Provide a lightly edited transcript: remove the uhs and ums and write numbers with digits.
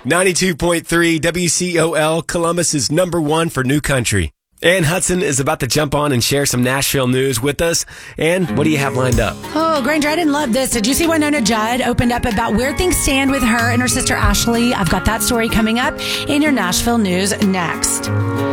92.3 WCOL, Columbus is number one for new country. Ann Hudson is about to jump on and share some Nashville news with us. Ann, what do you have lined up? Oh, Granger, I didn't love this. Did you see Winona Judd opened up about where things stand with her and her sister Ashley? I've got that story coming up in your Nashville news next.